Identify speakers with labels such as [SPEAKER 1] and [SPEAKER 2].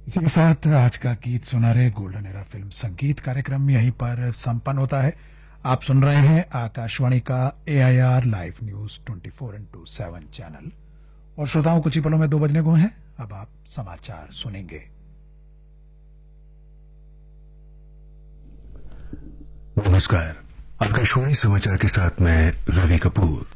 [SPEAKER 1] इसी के साथ आज का गीत सुना रहे गोल्डन एरा फिल्म संगीत कार्यक्रम यहीं पर संपन्न होता है। आप सुन रहे हैं आकाशवाणी का AIR live news 24x7 channel और श्रोताओं कुछ ही पलों में 2 बजने को हैं। अब आप समाचार सुनेंगे।
[SPEAKER 2] नमस्कार, आकाशवाणी समाचार के साथ मैं रवि कपूर।